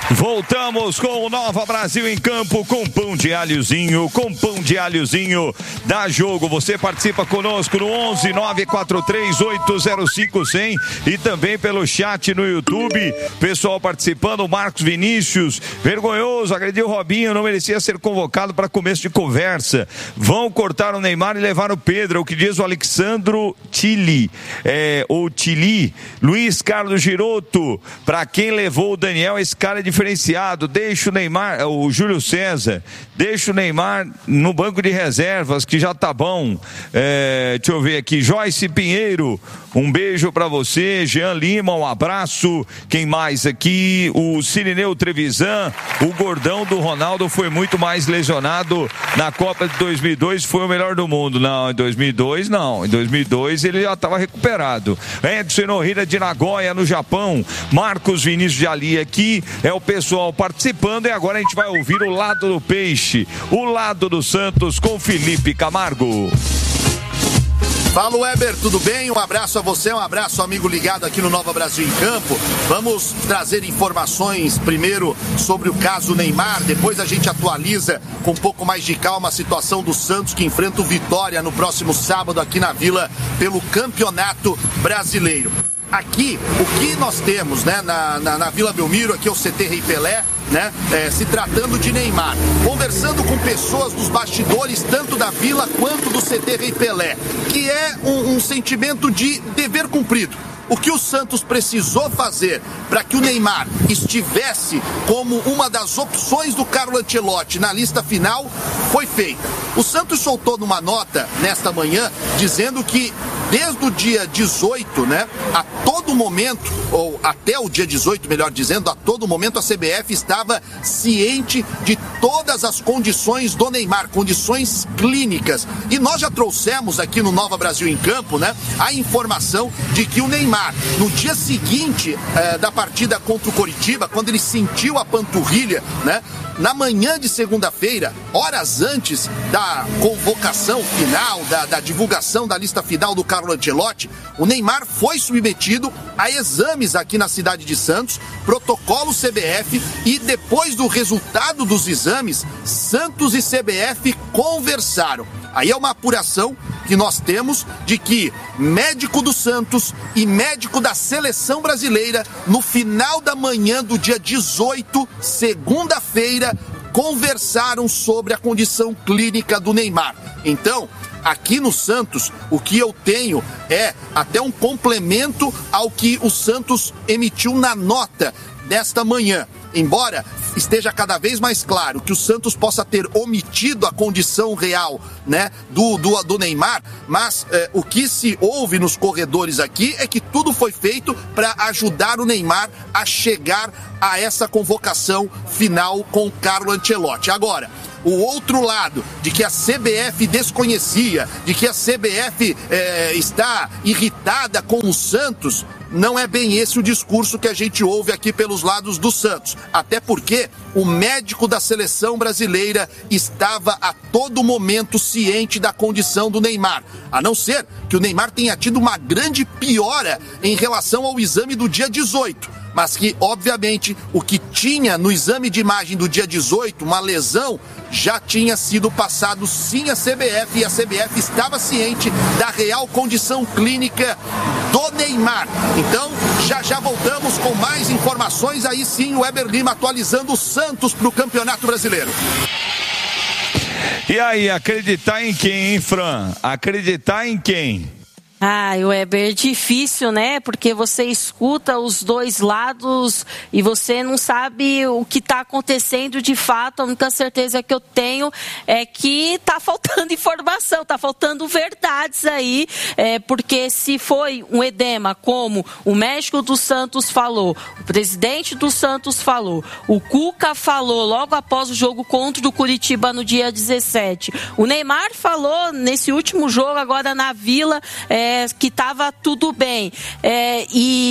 Voltamos com o Nova Brasil em campo com pão de alhozinho, dá jogo. Você participa conosco no 11 943 805 100 e também pelo chat no YouTube. Pessoal participando, Marcos Vinícius, vergonhoso, agrediu o Robinho, não merecia ser convocado para começo de conversa. Vão cortar o Neymar e levar o Pedro, o que diz o Alexandro Tili, Luiz Carlos Giroto, para quem levou o Daniel, esse cara é diferenciado, deixa o Neymar, o Júlio César, deixa o Neymar no banco de reservas, que já tá bom. Deixa eu ver aqui, Joyce Pinheiro, um beijo para você. Jean Lima, um abraço. Quem mais aqui? O Cirineu Trevisan, o gordão do Ronaldo foi muito mais lesionado na Copa de 2002, foi o melhor do mundo. Não, em 2002 não, em 2002 ele já estava recuperado. Edson Norrida de Nagoya, no Japão. Marcos Vinícius de Ali aqui, é o pessoal participando, e agora a gente vai ouvir o lado do Peixe, o lado do Santos com Felipe Camargo. Fala, Weber, tudo bem? Um abraço a você, um abraço, amigo ligado aqui no Nova Brasil em Campo. Vamos trazer informações primeiro sobre o caso Neymar, depois a gente atualiza com um pouco mais de calma a situação do Santos, que enfrenta o Vitória no próximo sábado aqui na Vila pelo Campeonato Brasileiro. Aqui, o que nós temos, né, na Vila Belmiro, aqui é o CT Rei Pelé, né, se tratando de Neymar, conversando com pessoas dos bastidores, tanto da Vila quanto do CT Rei Pelé, que é um sentimento de dever cumprido. O que o Santos precisou fazer para que o Neymar estivesse como uma das opções do Carlo Ancelotti na lista final foi feita. O Santos soltou numa nota nesta manhã dizendo que desde o dia 18, né, a todo momento, ou até o dia 18, melhor dizendo, a todo momento a CBF estava ciente de todas as condições do Neymar, condições clínicas. E nós já trouxemos aqui no Nova Brasil em Campo, né, a informação de que o Neymar, no dia seguinte da partida contra o Coritiba, quando ele sentiu a panturrilha, né, na manhã de segunda-feira, horas antes da convocação final, da divulgação da lista final do Carlo Ancelotti, o Neymar foi submetido a exames aqui na cidade de Santos, protocolo CBF, e depois do resultado dos exames, Santos e CBF conversaram. Aí é uma apuração que nós temos de que médico do Santos e médico da seleção brasileira, no final da manhã do dia 18, segunda-feira, conversaram sobre a condição clínica do Neymar. Então, aqui no Santos, o que eu tenho é até um complemento ao que o Santos emitiu na nota desta manhã. Embora esteja cada vez mais claro que o Santos possa ter omitido a condição real, né, do Neymar, mas o que se ouve nos corredores aqui é que tudo foi feito para ajudar o Neymar a chegar a essa convocação final com o Carlo Ancelotti. Agora, o outro lado, de que a CBF desconhecia, de que a CBF está irritada com o Santos, não é bem esse o discurso que a gente ouve aqui pelos lados do Santos. Até porque o médico da seleção brasileira estava a todo momento ciente da condição do Neymar. A não ser que o Neymar tenha tido uma grande piora em relação ao exame do dia 18. Mas que, obviamente, o que tinha no exame de imagem do dia 18, uma lesão, já tinha sido passado sim à CBF, e a CBF estava ciente da real condição clínica do Neymar. Então, já voltamos com mais informações, aí sim o Weber Lima atualizando o Santos para o Campeonato Brasileiro. E aí, acreditar em quem, hein, Fran? Acreditar em quem? Weber, é difícil, né? Porque você escuta os dois lados e você não sabe o que está acontecendo de fato. A única certeza que eu tenho é que está faltando informação, está faltando verdades aí, porque se foi um edema, como o médico do Santos falou, o presidente do Santos falou, o Cuca falou logo após o jogo contra o Coritiba no dia 17, o Neymar falou nesse último jogo agora na Vila, que estava tudo bem, e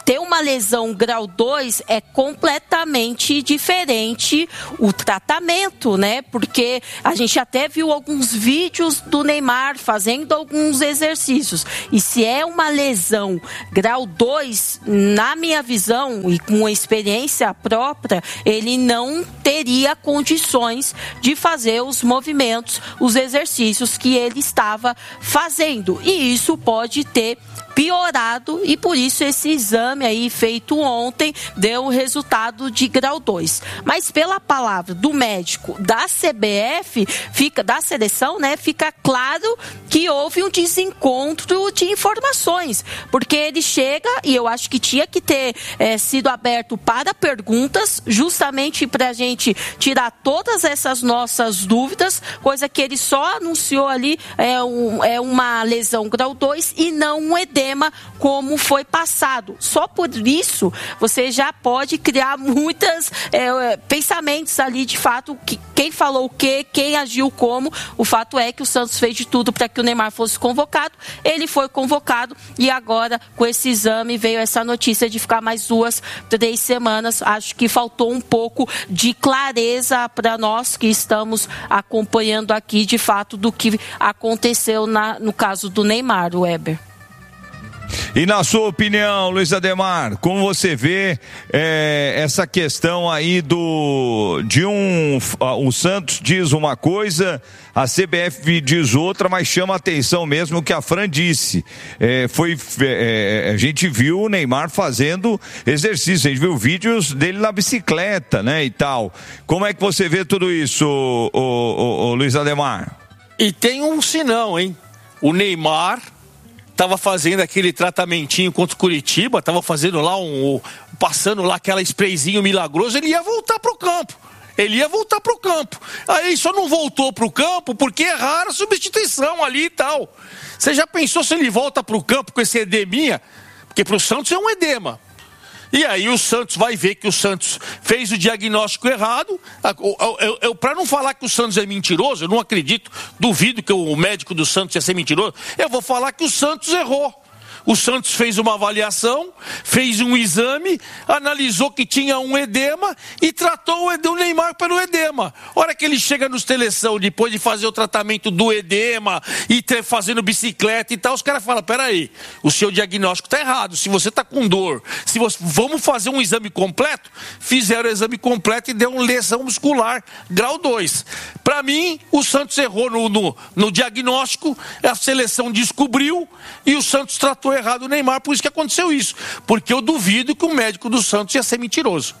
ter uma lesão grau 2 é completamente diferente o tratamento, né? Porque a gente até viu alguns vídeos do Neymar fazendo alguns exercícios. E se é uma lesão grau 2, na minha visão e com experiência própria, ele não teria condições de fazer os movimentos, os exercícios que ele estava fazendo. E isso pode ter piorado e por isso esse exame aí feito ontem deu o resultado de grau 2. Mas pela palavra do médico da CBF, da seleção, né, fica claro que houve um desencontro de informações, porque ele chega e eu acho que tinha que ter sido aberto para perguntas, justamente para a gente tirar todas essas nossas dúvidas, coisa que ele só anunciou ali é uma lesão grau 2 e não um edema como foi passado. Só por isso você já pode criar muitos pensamentos ali de fato, quem falou o quê, quem agiu como. O fato é que o Santos fez de tudo para que o Neymar fosse convocado, ele foi convocado e agora com esse exame veio essa notícia de ficar mais 2, 3 semanas. Acho que faltou um pouco de clareza para nós que estamos acompanhando aqui de fato do que aconteceu no caso do Neymar, Weber. E na sua opinião, Luiz Ademar, como você vê essa questão aí o Santos diz uma coisa, a CBF diz outra, mas chama a atenção mesmo o que a Fran disse. A gente viu o Neymar fazendo exercício, a gente viu vídeos dele na bicicleta, né, e tal. Como é que você vê tudo isso, o Luiz Ademar? E tem um sinal, hein? O Neymar estava fazendo aquele tratamentinho contra o Curitiba, estava fazendo lá passando lá aquela sprayzinho milagroso, ele ia voltar pro campo. Aí só não voltou pro campo porque erraram a substituição ali e tal. Você já pensou se ele volta pro campo com esse edeminha? Porque pro Santos é um edema. E aí o Santos vai ver que o Santos fez o diagnóstico errado. Para não falar que o Santos é mentiroso, eu não acredito, duvido que o médico do Santos ia ser mentiroso, eu vou falar que o Santos errou. O Santos fez uma avaliação, fez um exame, analisou que tinha um edema e tratou o Neymar pelo edema. A hora que ele chega no seleção, depois de fazer o tratamento do edema e fazendo bicicleta e tal, os caras falam, peraí, o seu diagnóstico está errado, se você está com dor, vamos fazer um exame completo? Fizeram o exame completo e deu uma lesão muscular, grau 2. Para mim, o Santos errou no diagnóstico, a seleção descobriu e o Santos tratou errado o Neymar, por isso que aconteceu isso. Porque eu duvido que o médico do Santos ia ser mentiroso.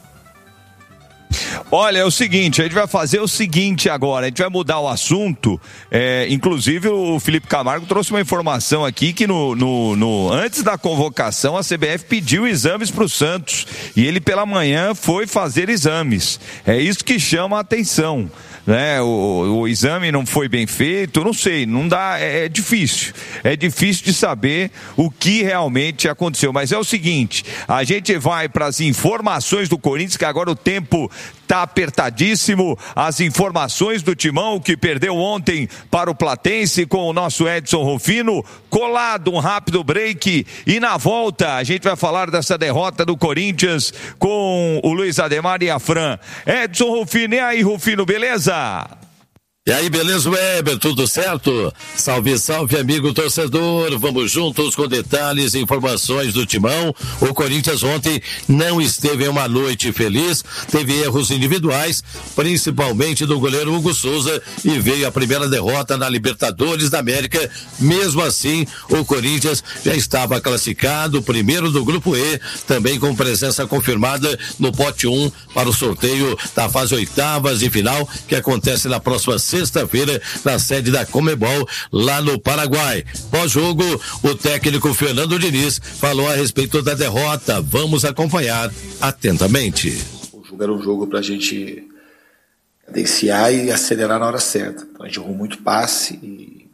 Olha, é o seguinte, a gente vai fazer o seguinte agora, a gente vai mudar o assunto, inclusive o Felipe Camargo trouxe uma informação aqui que antes da convocação a CBF pediu exames para o Santos e ele pela manhã foi fazer exames, é isso que chama a atenção, né? O exame não foi bem feito, não sei, não dá, é difícil de saber o que realmente aconteceu, mas é o seguinte, a gente vai para as informações do Corinthians, que agora o tempo tá apertadíssimo, as informações do Timão que perdeu ontem para o Platense com o nosso Edson Rufino, colado, um rápido break e na volta a gente vai falar dessa derrota do Corinthians com o Luiz Ademar e a Fran. Edson Rufino, e aí Rufino, beleza? E aí, beleza, Weber? Tudo certo? Salve, salve, amigo torcedor. Vamos juntos com detalhes e informações do Timão. O Corinthians ontem não esteve em uma noite feliz, teve erros individuais, principalmente do goleiro Hugo Souza, e veio a primeira derrota na Libertadores da América. Mesmo assim, o Corinthians já estava classificado, primeiro do Grupo E, também com presença confirmada no pote 1 para o sorteio da fase oitavas de final, que acontece na próxima sexta-feira, na sede da Conmebol, lá no Paraguai. Pós-jogo, o técnico Fernando Diniz falou a respeito da derrota. Vamos acompanhar atentamente. O jogo era um jogo para a gente cadenciar e acelerar na hora certa. Então a gente errou muito passe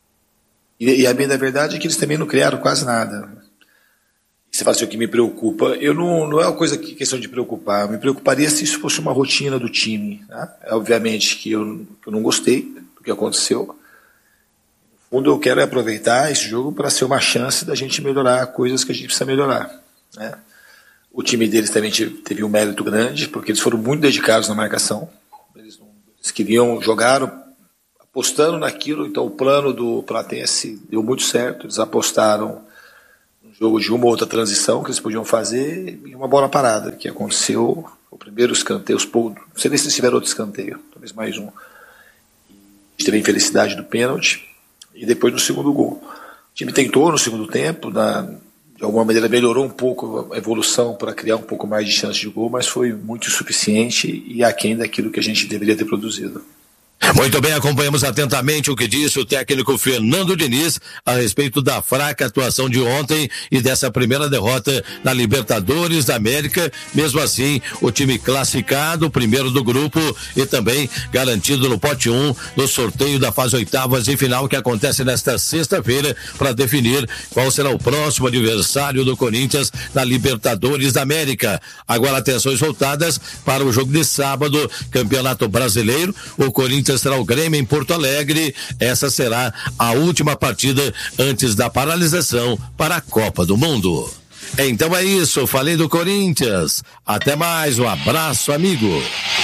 e a bem da verdade é que eles também não criaram quase nada. Você fala assim, o que me preocupa, não é uma coisa que questão de preocupar, eu me preocuparia se isso fosse uma rotina do time, né? Obviamente que eu não gostei do que aconteceu. No fundo, eu quero aproveitar esse jogo para ser uma chance da gente melhorar coisas que a gente precisa melhorar, né? O time deles também teve um mérito grande, porque eles foram muito dedicados na marcação. Eles queriam jogar apostando naquilo, então o plano do Platense deu muito certo. Eles apostaram no jogo de uma ou outra transição que eles podiam fazer e uma bola parada, que aconteceu o primeiro escanteio, não sei se tiveram outro escanteio, talvez mais um. E teve a infelicidade do pênalti e depois no segundo gol. O time tentou no segundo tempo, de alguma maneira melhorou um pouco a evolução para criar um pouco mais de chance de gol, mas foi muito insuficiente e aquém daquilo que a gente deveria ter produzido. Muito bem, acompanhamos atentamente o que disse o técnico Fernando Diniz a respeito da fraca atuação de ontem e dessa primeira derrota na Libertadores da América. Mesmo assim, o time classificado, primeiro do grupo e também garantido no pote 1 no sorteio da fase oitavas e final que acontece nesta sexta-feira para definir qual será o próximo adversário do Corinthians na Libertadores da América. Agora atenções voltadas para o jogo de sábado, Campeonato Brasileiro. O Corinthians será o Grêmio em Porto Alegre. Essa será a última partida antes da paralisação para a Copa do Mundo. Então é isso, falei do Corinthians. Até mais, um abraço, amigo.